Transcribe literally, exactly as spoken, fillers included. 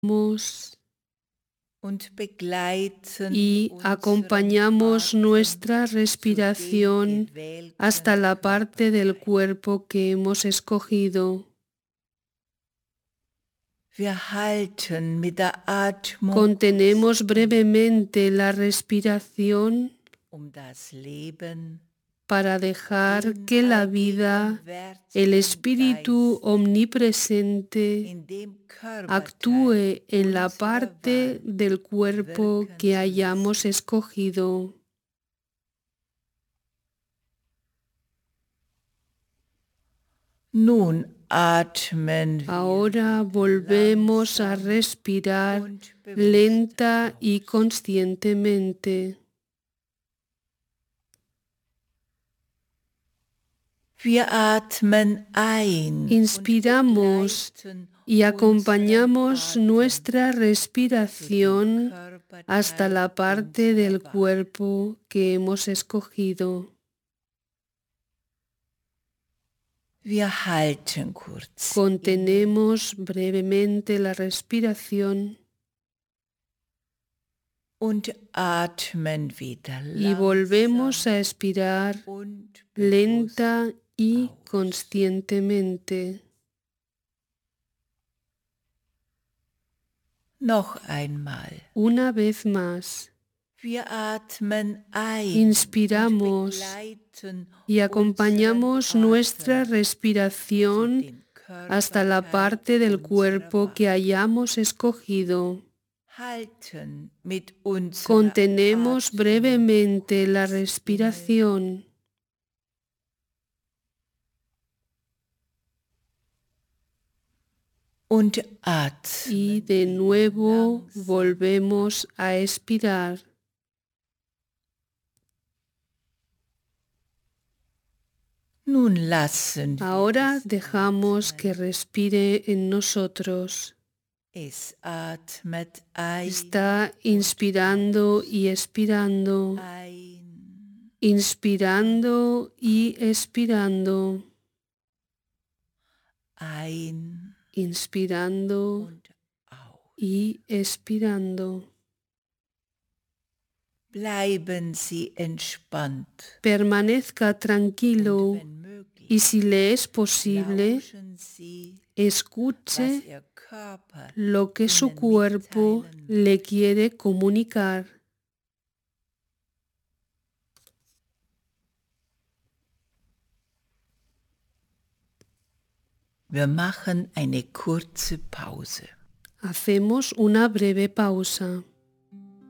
Mos- und begleiten y unseren acompañamos Atem nuestra zu respiración dem gewählten hasta la parte del Körper ein. cuerpo que hemos escogido. Wir halten mit der Atmung Contenemos kurz, brevemente la respiración um das Leben, para dejar den que la vida, el allgegenwärtigen espíritu Geist omnipresente, in dem Körperteil actúe en la unserer parte Wahl del cuerpo wirken que zu hayamos lassen. escogido. Nun atmen wir Ahora wieder volvemos a langsam respirar und bewusst lenta y aus. conscientemente. Wir atmen ein Inspiramos und begleiten y unseren acompañamos Atem nuestra zu dem respiración hasta Körperteil la parte unserer del Wahl. cuerpo que hemos escogido. Wir halten kurz inne Contenemos brevemente la respiración und atmen wieder y volvemos langsam a expirar und lenta bewusst y aus. conscientemente. Noch einmal. Una vez más, Wir atmen ein inspiramos und begleiten y acompañamos unseren nuestra Atem zu respiración dem hasta la Körperteil parte del unserer cuerpo que Wahl. hayamos escogido. Halten mit unserer Contenemos Atmung brevemente la kurz inne respiración und y atmen de wieder nuevo langsam volvemos a expirar. Nun lassen wir Ahora es dejamos que atmen. respire en nosotros. Es atmet ein Está und inspirando y expirando, ein, inspirando y expirando, ein inspirando und aus. y expirando. Bleiben Sie entspannt Permanezca und tranquilo wenn möglich, y si le es posible, lauschen Sie, was escuche Ihr Körper lo que su Ihnen cuerpo mitteilen le möchte. quiere comunicar. Wir machen eine kurze Pause. Hacemos una breve pausa.